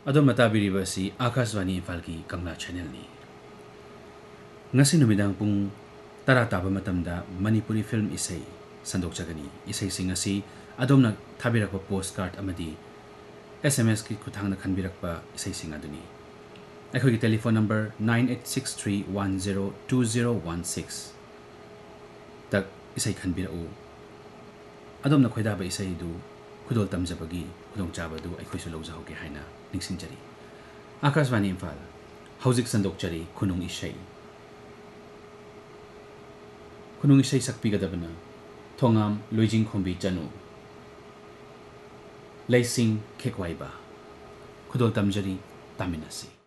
अदोम ताबिरिबसी आकाशवाणी इम्फाल की कंगना चैनल ने ngasi numidang pung tara taba matamda manipuri film isai sandok chagani isai sing asi adom na thabirakpa postcard amadi sms ki kuthangna khanbirakpa isai sing aduni akhoi ki telephone number 9863102016 tak isai khanbirau adom na khoida ba isai du khudol tamjabagi khudong chabadu akhoi su lawjahoge haina ningsingjari akashwani imphal hauzik sandok chari khunung isai khunung isai sakpigadabana thongam loijing khombi chanu laising khekwaiba khudol tamjari taminasi